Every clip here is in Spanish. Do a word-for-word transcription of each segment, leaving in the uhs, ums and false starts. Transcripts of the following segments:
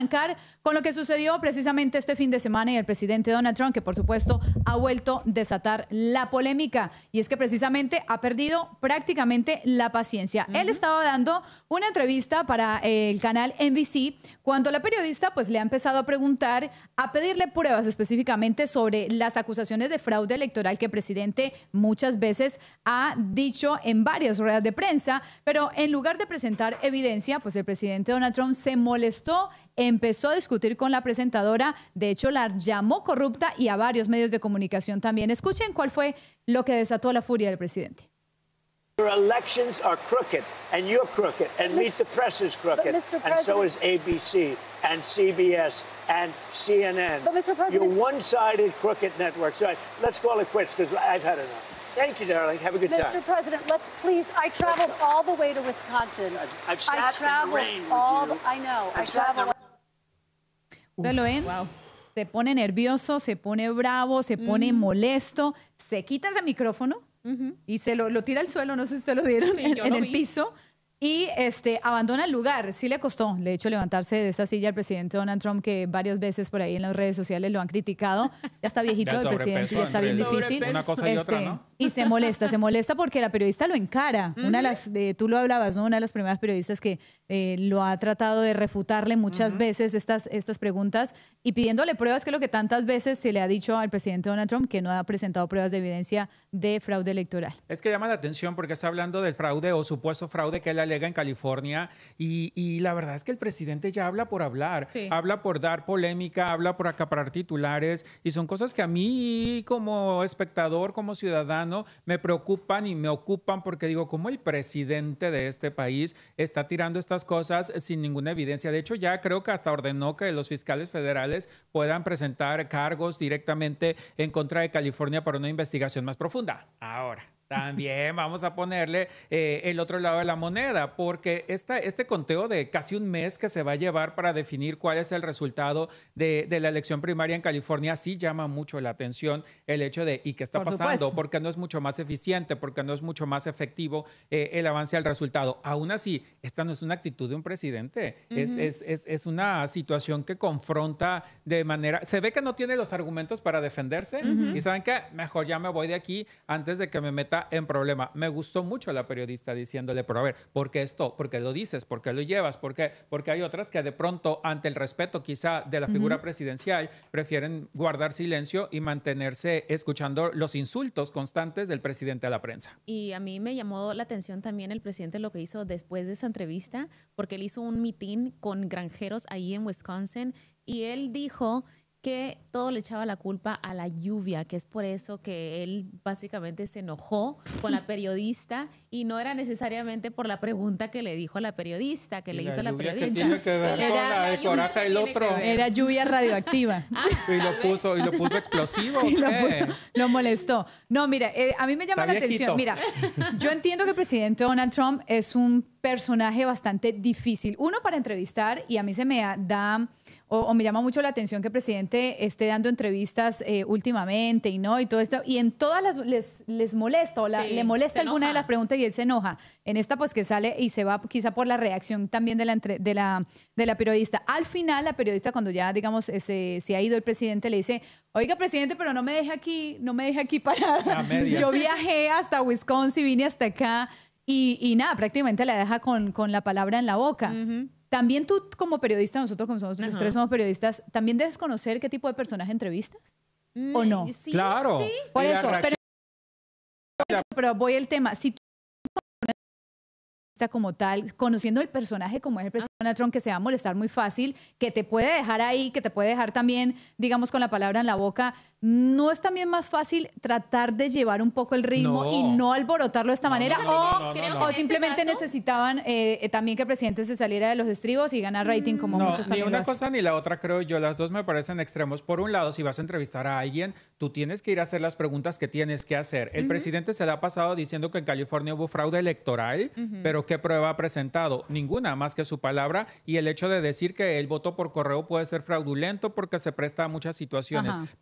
Con lo que sucedió precisamente este fin de semana y el presidente Donald Trump, que por supuesto ha vuelto a desatar la polémica, y es que precisamente ha perdido prácticamente la paciencia. Uh-huh. Él estaba dando una entrevista para el canal N B C cuando la periodista pues le ha empezado a preguntar, a pedirle pruebas específicamente sobre las acusaciones de fraude electoral que el presidente muchas veces ha dicho en varias ruedas de prensa, pero en lugar de presentar evidencia, pues el presidente Donald Trump se molestó, empezó a discutir con la presentadora, de hecho la llamó corrupta y a varios medios de comunicación también. Escuchen cuál fue lo que desató la furia del presidente. Your elections are crooked, and you're crooked, and Meet the Press is crooked, and so is A B C, and C B S, and C N N. But Mister President, you're one-sided crooked networks. All right, let's call it quits because I've had enough. Thank you, darling. Have a good Mister time. Mister President, let's please. I traveled all the way to Wisconsin. I've, I've sat I in the rain with all you. The, I know. I've I traveled. ¿Ustedes lo ven? Wow. Se pone nervioso, se pone bravo, se pone mm. molesto, se quita ese micrófono uh-huh. y se lo, lo tira al suelo, no sé si ustedes lo vieron, sí, en, en el vi. piso, y este, abandona el lugar. Sí le costó, de hecho, levantarse de esta silla al presidente Donald Trump, que varias veces por ahí en las redes sociales lo han criticado. Ya está viejito el presidente, ya está bien difícil. Una cosa y este, otra, ¿no? Y se molesta, se molesta porque la periodista lo encara. Uh-huh. Una de las, eh, tú lo hablabas, ¿no? Una de las primeras periodistas que eh, lo ha tratado de refutarle muchas uh-huh. veces estas, estas preguntas y pidiéndole pruebas, que es lo que tantas veces se le ha dicho al presidente Donald Trump, que no ha presentado pruebas de evidencia de fraude electoral. Es que llama la atención porque está hablando del fraude o supuesto fraude que él alega en California y, y la verdad es que el presidente ya habla por hablar, sí. habla por dar polémica, habla por acaparar titulares y son cosas que a mí como espectador, como ciudadano, me preocupan y me ocupan porque digo, ¿cómo el presidente de este país está tirando estas cosas sin ninguna evidencia? De hecho, ya creo que hasta ordenó que los fiscales federales puedan presentar cargos directamente en contra de California para una investigación más profunda. Ahora, también vamos a ponerle eh, el otro lado de la moneda, porque esta, este conteo de casi un mes que se va a llevar para definir cuál es el resultado de, de la elección primaria en California sí llama mucho la atención el hecho de ¿y qué está Por pasando? Supuesto. Porque no es mucho más eficiente, porque no es mucho más efectivo eh, el avance al resultado. Aún así, esta no es una actitud de un presidente, uh-huh. es, es, es, es una situación que confronta de manera... Se ve que no tiene los argumentos para defenderse uh-huh. y ¿saben qué? Mejor ya me voy de aquí antes de que me meta en problema. Me gustó mucho la periodista diciéndole, pero a ver, ¿por qué esto? ¿Por qué lo dices? ¿Por qué lo llevas? ¿Por qué? Porque hay otras que de pronto, ante el respeto quizá de la figura uh-huh. presidencial, prefieren guardar silencio y mantenerse escuchando los insultos constantes del presidente a la prensa. Y a mí me llamó la atención también el presidente lo que hizo después de esa entrevista, porque él hizo un mitin con granjeros ahí en Wisconsin y él dijo que todo le echaba la culpa a la lluvia, que es por eso que él básicamente se enojó con la periodista y no era necesariamente por la pregunta que le dijo a la periodista, que le hizo la periodista. Que tiene que ver era, con la, el coraje del otro. Era lluvia radioactiva. Ah, y lo puso y lo puso explosivo. Y lo, puso, lo molestó. No, mira, eh, a mí me llama Está la viejito. atención. Mira, yo entiendo que el presidente Donald Trump es un personaje bastante difícil. Uno para entrevistar y a mí se me da o, o me llama mucho la atención que el presidente esté dando entrevistas eh, últimamente y no y todo esto y en todas las les, les molesta o la, sí, le molesta alguna de las preguntas y él se enoja. En esta pues que sale y se va quizá por la reacción también de la, de la, de la periodista. Al final la periodista cuando ya digamos se, se ha ido el presidente le dice, oiga presidente, pero no me deje aquí, no me deje aquí parada. Yo viajé hasta Wisconsin, vine hasta acá. Y, y nada, prácticamente la deja con, con la palabra en la boca. Uh-huh. También tú como periodista, nosotros como somos, uh-huh. los tres somos periodistas, ¿también debes conocer qué tipo de personaje entrevistas? Mm, ¿O no? Sí, claro. Sí. Por eso, pero, pero voy al tema. Si tú como tal, conociendo el personaje como es el presidente Donald Trump, que se va a molestar muy fácil, que te puede dejar ahí, que te puede dejar también, digamos, con la palabra en la boca, ¿no es también más fácil tratar de llevar un poco el ritmo no. y no alborotarlo de esta no, manera? No, no, o, no, no, no, no. o simplemente este caso, necesitaban eh, también que el presidente se saliera de los estribos y ganar rating como no, muchos también ni una lo hacen. cosa ni la otra, creo yo. Las dos me parecen extremos. Por un lado, si vas a entrevistar a alguien, tú tienes que ir a hacer las preguntas que tienes que hacer. El uh-huh. presidente se le ha pasado diciendo que en California hubo fraude electoral, uh-huh. pero ¿qué prueba ha presentado? Ninguna, más que su palabra y el hecho de decir que el voto por correo puede ser fraudulento porque se presta a muchas situaciones. Ajá. Pero una prueba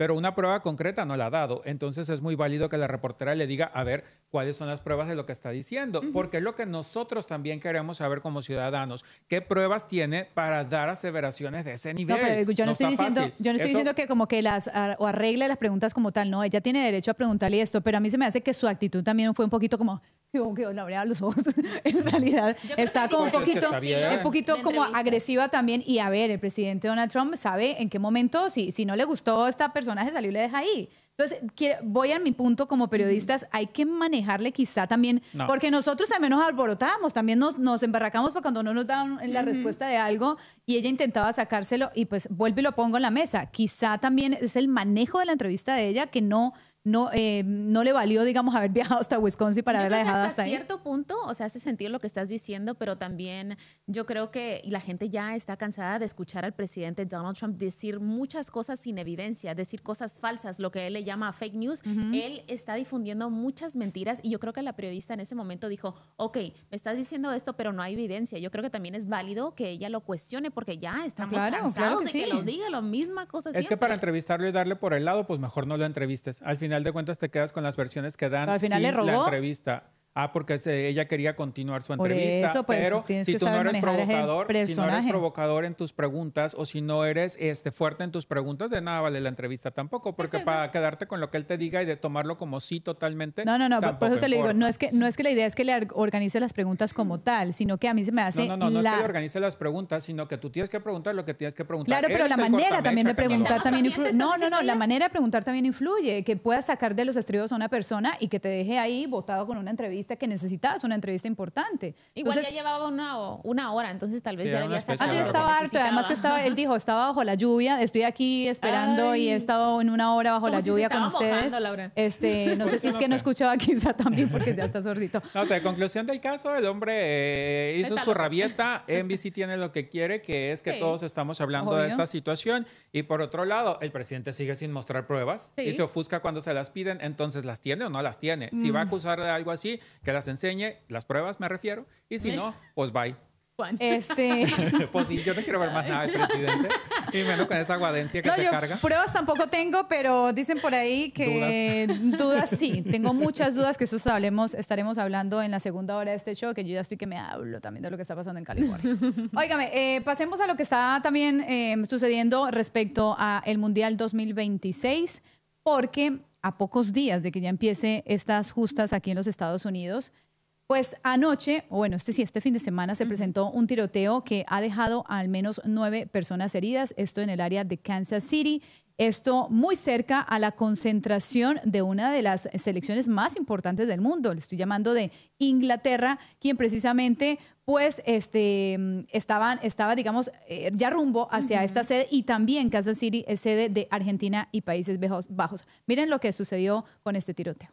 prueba concreta no la ha dado. Entonces es muy válido que la reportera le diga, a ver, cuáles son las pruebas de lo que está diciendo, uh-huh. porque es lo que nosotros también queremos saber como ciudadanos. ¿Qué pruebas tiene para dar aseveraciones de ese nivel? No, pero yo no, no estoy, diciendo, yo no estoy diciendo que como que las o arregle las preguntas como tal, no, ella tiene derecho a preguntarle esto, pero a mí se me hace que su actitud también fue un poquito como, como que la abría los ojos. En realidad está como un poquito, un poquito como agresiva también. Y a ver, el presidente Donald Trump sabe en qué momento, si, si no le gustó esta personaje, salir y le deja ahí. Entonces, voy a mi punto como periodistas, hay que manejarle quizá también, no. porque nosotros también nos alborotamos, también nos, nos embarracamos por cuando no nos daban la uh-huh. respuesta de algo y ella intentaba sacárselo y pues vuelvo y lo pongo en la mesa. Quizá también es el manejo de la entrevista de ella que no... No, eh, no le valió, digamos, haber viajado hasta Wisconsin para yo haberla dejado hasta, hasta ahí. Hasta cierto punto, o sea, hace sentido lo que estás diciendo, pero también yo creo que la gente ya está cansada de escuchar al presidente Donald Trump decir muchas cosas sin evidencia, decir cosas falsas, lo que él le llama fake news. Uh-huh. Él está difundiendo muchas mentiras y yo creo que la periodista en ese momento dijo, ok, me estás diciendo esto, pero no hay evidencia. Yo creo que también es válido que ella lo cuestione porque ya estamos claro, cansados claro que de sí. que lo diga, la misma cosa Es siempre. que para entrevistarlo y darle por el lado, pues mejor no lo entrevistes. Al final de cuentas te quedas con las versiones que dan al final sin le robó. la entrevista. Ah, porque se, ella quería continuar su entrevista. Por eso, pues, pero si tú no eres provocador, si no eres provocador en tus preguntas o si no eres este, fuerte en tus preguntas, de nada vale la entrevista tampoco. Porque Exacto. para quedarte con lo que él te diga y de tomarlo como sí totalmente. No, no, no. Por eso te importa. lo digo. No es, que, no es que la idea es que le organice las preguntas como tal, sino que a mí se me hace. No, no, no. No la... es que le organice las preguntas, sino que tú tienes que preguntar lo que tienes que preguntar. Claro, pero Él la manera también de preguntar también influye. No, no, no. ella? La manera de preguntar también influye. Que puedas sacar de los estribos a una persona y que te deje ahí botado con una entrevista que necesitas. Una entrevista importante. Igual entonces, ya llevaba una, una hora, entonces tal vez sí, ya le había sacado. Antes estaba harto, además que estaba, él dijo, estaba bajo la lluvia, estoy aquí esperando Ay. y he estado en una hora bajo Como la si lluvia se con ustedes. Mojando, Laura. Este, no sé si es que no escuchaba quizá también porque ya está sordito. No, de conclusión del caso, el hombre eh, hizo Está su loco. rabieta, N B C tiene lo que quiere, que es que Sí. todos estamos hablando Obvio. de esta situación y por otro lado, el presidente sigue sin mostrar pruebas Sí. y se ofusca cuando se las piden, entonces ¿las tiene o no las tiene? Mm. Si va a acusar de algo así, que las enseñe, las pruebas me refiero, y si no, pues bye. Juan. Este... Pues sí, yo no quiero ver más nada del presidente, y menos con esa aguadencia que no, se yo carga. Pruebas tampoco tengo, pero dicen por ahí que dudas, dudas sí. Tengo muchas dudas que eso hablemos, estaremos hablando en la segunda hora de este show, que yo ya estoy que me hablo también de lo que está pasando en California. Óigame, eh, pasemos a lo que está también eh, sucediendo respecto al Mundial dos mil veintiséis, porque a pocos días de que ya empiece estas justas aquí en los Estados Unidos, pues anoche, o bueno, este sí, este fin de semana se presentó un tiroteo que ha dejado al menos nueve personas heridas, esto en el área de Kansas City, esto muy cerca a la concentración de una de las selecciones más importantes del mundo, le estoy llamando de Inglaterra, quien precisamente pues este, estaban, estaba, digamos, eh, ya rumbo hacia uh-huh. esta sede, y también Kansas City es sede de Argentina y Países Bajos. Miren lo que sucedió con este tiroteo.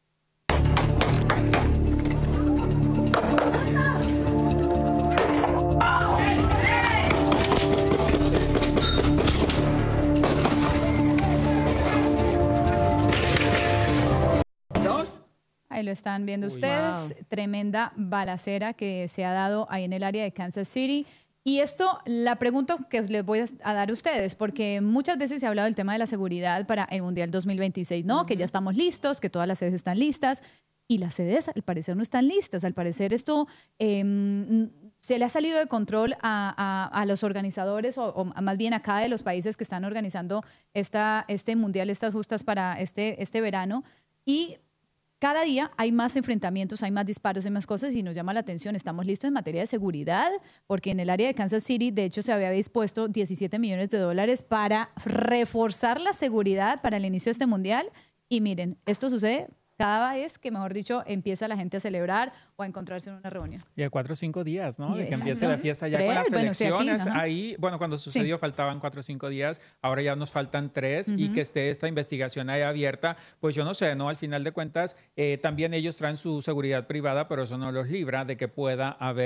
Ahí lo están viendo Uy, ustedes, wow. Tremenda balacera que se ha dado ahí en el área de Kansas City. Y esto, la pregunta que les voy a dar a ustedes, porque muchas veces se ha hablado del tema de la seguridad para el Mundial dos mil veintiséis, ¿no? Uh-huh. Que ya estamos listos, que todas las sedes están listas, y las sedes al parecer no están listas. Al parecer esto eh, se le ha salido de control a, a, a los organizadores, o, o más bien a cada de los países que están organizando esta, este Mundial, estas justas para este, este verano, y cada día hay más enfrentamientos, hay más disparos, hay más cosas, y nos llama la atención. Estamos listos en materia de seguridad, porque en el área de Kansas City, de hecho, se había dispuesto diecisiete millones de dólares para reforzar la seguridad para el inicio de este mundial. Y miren, esto sucede cada vez que, mejor dicho, empieza la gente a celebrar o a encontrarse en una reunión. Y a cuatro o cinco días, ¿no? De que Exacto. empiece la fiesta ya Tres, con las bueno, sí, elecciones. aquí, ahí, bueno, cuando sucedió sí. faltaban cuatro o cinco días, ahora ya nos faltan tres, uh-huh. y que esté esta investigación ahí abierta, pues yo no sé, ¿no? Al final de cuentas, eh, también ellos traen su seguridad privada, pero eso no los libra de que pueda haber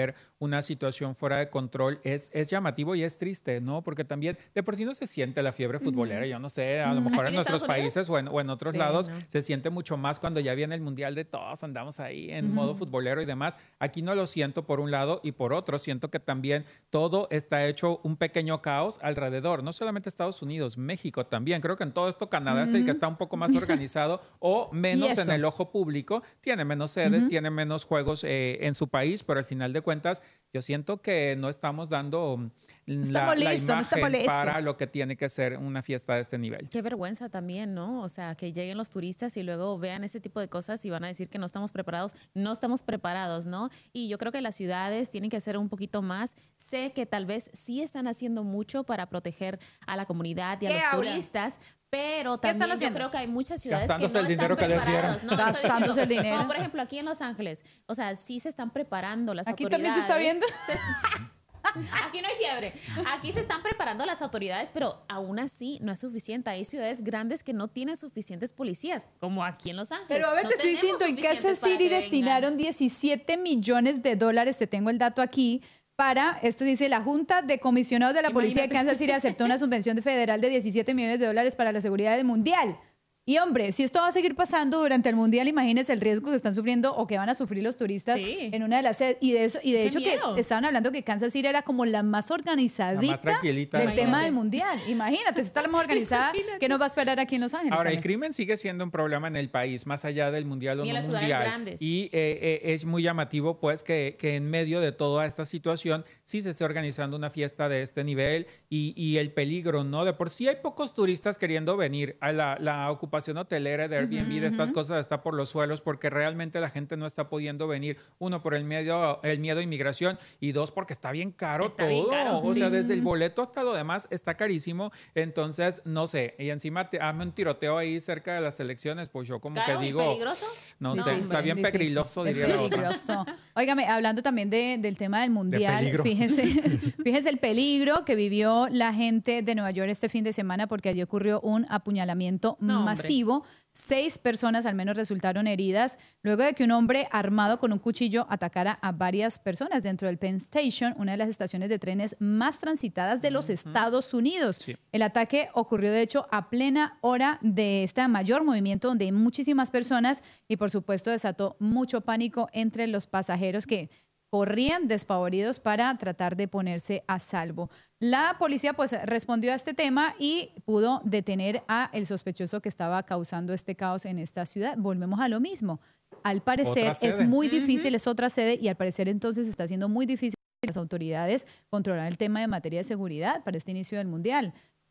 una situación fuera de control, es, es llamativo y es triste, ¿no? Porque también de por sí no se siente la fiebre futbolera, uh-huh. yo no sé, a lo mejor en nuestros países o en, o en otros sí, lados no. se siente mucho más cuando ya viene el Mundial de todos, andamos ahí en uh-huh. modo futbolero y demás. Aquí no lo siento por un lado y por otro, siento que también todo está hecho un pequeño caos alrededor, no solamente Estados Unidos, México también. Creo que en todo esto Canadá uh-huh. es el que está un poco más organizado o menos en el ojo público, tiene menos sedes, uh-huh. tiene menos juegos eh, en su país, pero al final de cuentas yo siento que no estamos dando la, la listo, imagen no para lo que tiene que ser una fiesta de este nivel. Qué vergüenza también, ¿no? O sea, que lleguen los turistas y luego vean ese tipo de cosas y van a decir que no estamos preparados. No estamos preparados, ¿no? Y yo creo que las ciudades tienen que hacer un poquito más. Sé que tal vez sí están haciendo mucho para proteger a la comunidad y a los habla? turistas, pero también yo creo que hay muchas ciudades Gastándose que no el dinero están que preparadas. No, Gastándose el dinero. Como por ejemplo aquí en Los Ángeles. O sea, sí se están preparando las aquí autoridades. Aquí también se está viendo. Se está... Aquí no hay fiebre. Aquí se están preparando las autoridades, pero aún así no es suficiente. Hay ciudades grandes que no tienen suficientes policías, como aquí en Los Ángeles. Pero a ver, no te estoy diciendo, en Kansas City destinaron diecisiete millones de dólares, te tengo el dato aquí, para, esto dice, la Junta de Comisionados de la Policía de Kansas City aceptó una subvención federal de diecisiete millones de dólares para la seguridad del Mundial. Y hombre, si esto va a seguir pasando durante el Mundial, imagínense el riesgo que están sufriendo o que van a sufrir los turistas sí. en una de las sedes. Y de eso, y de hecho miedo. que estaban hablando que Kansas City era como la más organizadita la más del Imagínate. tema del Mundial. Imagínate, si está la más organizada, ¿qué nos va a esperar aquí en Los Ángeles? Ahora, también? el crimen sigue siendo un problema en el país, más allá del Mundial o y no en las Mundial. Grandes. Y eh, eh, es muy llamativo, pues, que, que en medio de toda esta situación sí se esté organizando una fiesta de este nivel y, y el peligro, ¿no? De por sí hay pocos turistas queriendo venir a la, la ocupación hotelera de Airbnb, uh-huh, de estas uh-huh. cosas está por los suelos porque realmente la gente no está pudiendo venir. Uno, por el miedo, el miedo a inmigración y dos, porque está bien caro está todo. Bien caro, o sí. sea, desde el boleto hasta lo demás está carísimo. Entonces, no sé. Y encima te, hazme un tiroteo ahí cerca de las elecciones, pues yo como claro, que digo... ¿peligroso? No, no sé, está bien difícil, peligroso, diría la otra. Óigame, hablando también de, del tema del Mundial, de fíjense, fíjense el peligro que vivió la gente de Nueva York este fin de semana porque allí ocurrió un apuñalamiento no, masivo. Hombre. Seis personas al menos resultaron heridas luego de que un hombre armado con un cuchillo atacara a varias personas dentro del Penn Station, una de las estaciones de trenes más transitadas de los uh-huh. Estados Unidos. Sí. El ataque ocurrió de hecho a plena hora de este mayor movimiento donde hay muchísimas personas y por supuesto desató mucho pánico entre los pasajeros que corrían despavoridos para tratar de ponerse a salvo. La policía pues respondió a este tema y pudo detener a el sospechoso que estaba causando este caos en esta ciudad. Volvemos a lo mismo. Al parecer es muy difícil, uh-huh. es otra sede y al parecer entonces está siendo muy difícil que las autoridades controlar el tema de materia de seguridad para este inicio del Mundial.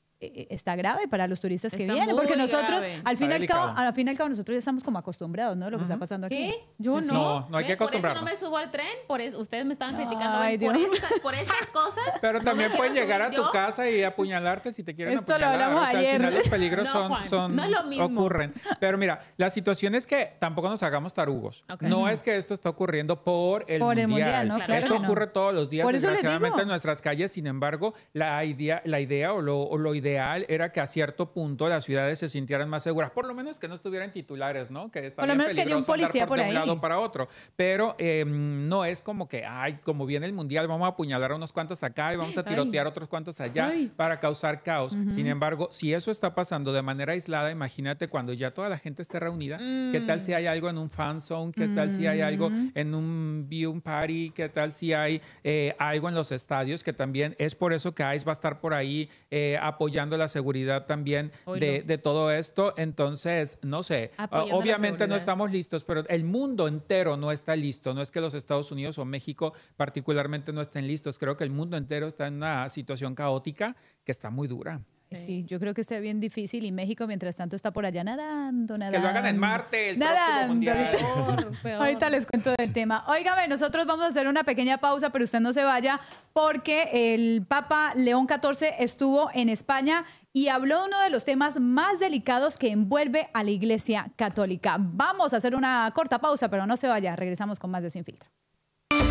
Está grave para los turistas que está vienen, porque nosotros, al fin, al cabo, al fin y al cabo, nosotros ya estamos como acostumbrados, ¿no? Lo que uh-huh. está pasando aquí. ¿Qué? Yo no. No, no hay que acostumbrarnos. Por eso no me subo al tren, por eso, ustedes me estaban criticando Ay, por, esta, por estas cosas. Pero también no pueden llegar a tu yo. casa y apuñalarte si te quieren Esto apuñalar. Esto lo hablamos o sea, ayer. Al final los peligros no, son, Juan, son no es lo mismo. ocurren. Pero mira, la situación es que tampoco nos hagamos tarugos. Okay. No uh-huh. es que esto está ocurriendo por el por mundial. El mundial ¿no? Claro esto no. ocurre todos los días, por desgraciadamente, en nuestras calles. Sin embargo, la idea, la idea o, lo, o lo ideal era que a cierto punto las ciudades se sintieran más seguras, por lo menos que no estuvieran titulares, ¿no? Que está por lo bien menos que haya un policía por, por ahí. de un lado para otro, pero eh, no es como que, ay, como viene el mundial, vamos a apuñalar a unos cuantos acá y vamos a tirotear a otros cuantos allá ay. para causar caos. Uh-huh. Sin embargo, si eso está pasando de manera aislada, imagínate cuando ya toda la gente esté reunida, mm. ¿qué tal si hay algo en un fan zone? ¿Qué mm. tal si hay algo en un viewing party? ¿Qué tal si hay eh, algo en los estadios? Que también es por eso que ICE va a estar por ahí eh, apoyando la seguridad también de, de todo esto. Entonces, no sé, Apoyando obviamente no estamos listos, pero el mundo entero no está listo. No es que los Estados Unidos o México particularmente no estén listos. Creo que el mundo entero está en una situación caótica que está muy dura. Sí, yo creo que está bien difícil y México, mientras tanto, está por allá nadando, nadando. Que lo hagan en Marte, el nadando. próximo mundial. Peor, peor. Ahorita les cuento del tema. Óigame, nosotros vamos a hacer una pequeña pausa, pero usted no se vaya porque el Papa León catorce estuvo en España y habló de uno de los temas más delicados que envuelve a la Iglesia Católica. Vamos a hacer una corta pausa, pero no se vaya. Regresamos con más de Sin Filtro.